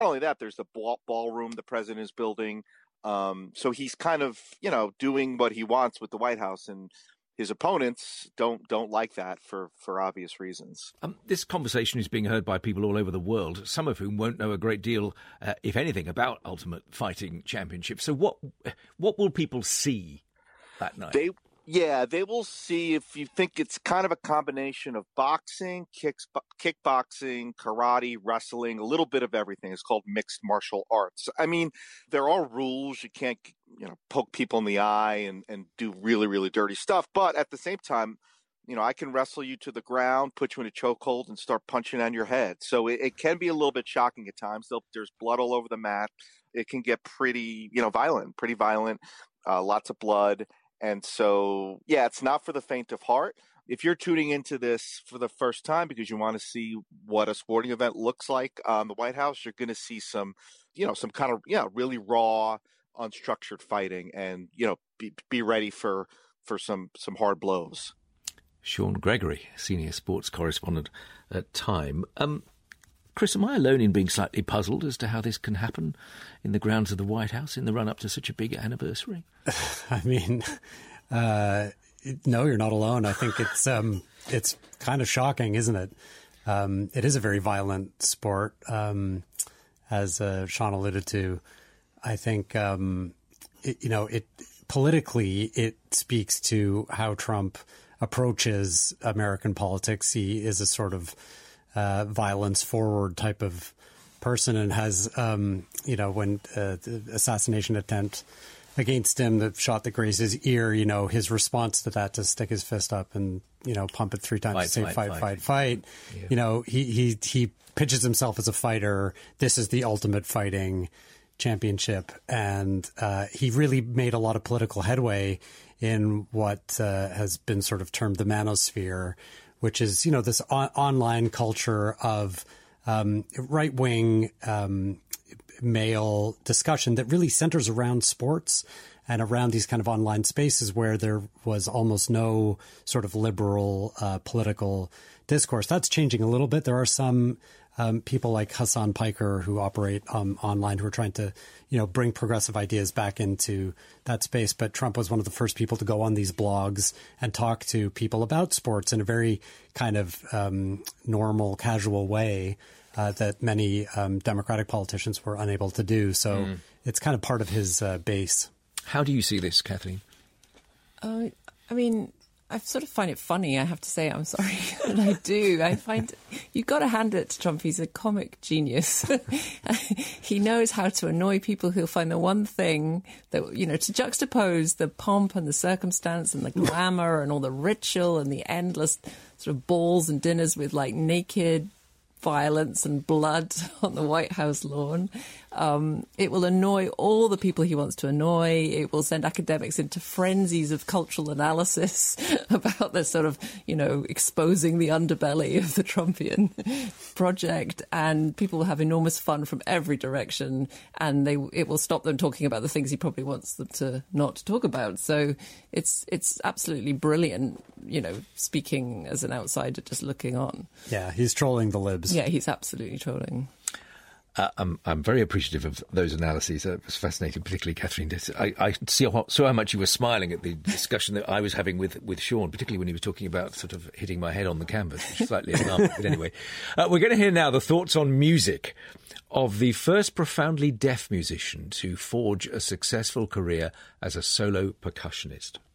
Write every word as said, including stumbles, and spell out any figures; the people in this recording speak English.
Not only that, there's the ball, ballroom the president is building. Um, so he's kind of, you know, doing what he wants with the White House, and his opponents don't don't like that for, for obvious reasons. Um, this conversation is being heard by people all over the world, some of whom won't know a great deal, uh, if anything, about Ultimate Fighting Championship. So what what will people see that night? They Yeah, they will see, if you think it's kind of a combination of boxing, kicks, kickboxing, karate, wrestling, a little bit of everything. It's called mixed martial arts. I mean, there are rules. You can't, you know, poke people in the eye and, and do really, really dirty stuff. But at the same time, you know, I can wrestle you to the ground, put you in a chokehold, and start punching on your head. So it, it can be a little bit shocking at times. There'll, there's blood all over the mat. It can get pretty, you know, violent, pretty violent, uh, lots of blood. And so, yeah, it's not for the faint of heart. If you're tuning into this for the first time because you want to see what a sporting event looks like on the White House, you're going to see some, you know, some kind of, yeah, really raw, unstructured fighting, and, you know, be, be ready for, for some, some hard blows. Sean Gregory, senior sports correspondent at Time. Um, Chris, am I alone in being slightly puzzled as to how this can happen in the grounds of the White House in the run-up to such a big anniversary? I mean, uh, no, you're not alone. I think it's um, it's kind of shocking, isn't it? Um, it is a very violent sport, um, as uh, Sean alluded to. I think, um, it, you know, it politically, it speaks to how Trump approaches American politics. He is a sort of Uh, violence forward type of person, and has, um, you know, when uh, the assassination attempt against him that shot that grazed his ear, you know, his response to that, to stick his fist up and, you know, pump it three times fight, to say fight, fight, fight, fight, fight. Yeah. You know, he, he, he pitches himself as a fighter. This is the ultimate fighting championship. And uh, he really made a lot of political headway in what uh, has been sort of termed the manosphere, which is, you know, this on- online culture of um, right-wing um, male discussion that really centers around sports and around these kind of online spaces where there was almost no sort of liberal uh, political discourse. That's changing a little bit. There are some um, people like Hassan Piker who operate um, online who are trying to, you know, bring progressive ideas back into that space. But Trump was one of the first people to go on these blogs and talk to people about sports in a very kind of um, normal, casual way uh, that many um, Democratic politicians were unable to do. So mm. it's kind of part of his uh, base. How do you see this, Kathleen? Uh, I mean, I sort of find it funny, I have to say. I'm sorry, but I do. I find you've got to hand it to Trump. He's a comic genius. He knows how to annoy people. He'll find the one thing that, you know, to juxtapose the pomp and the circumstance and the glamour and all the ritual and the endless sort of balls and dinners with like naked violence and blood on the White House lawn. Um, it will annoy all the people he wants to annoy. It will send academics into frenzies of cultural analysis about the sort of, you know, exposing the underbelly of the Trumpian project. And people will have enormous fun from every direction. And they it will stop them talking about the things he probably wants them to not talk about. So it's it's absolutely brilliant, you know, speaking as an outsider, just looking on. Yeah, he's trolling the libs. Yeah, he's absolutely trolling. Uh, I'm, I'm very appreciative of those analyses. Uh, it was fascinating, particularly Kathleen. I, I see how, saw how much you were smiling at the discussion that I was having with, with Sean, particularly when he was talking about sort of hitting my head on the canvas, which is slightly alarming. But anyway, uh, we're going to hear now the thoughts on music of the first profoundly deaf musician to forge a successful career as a solo percussionist.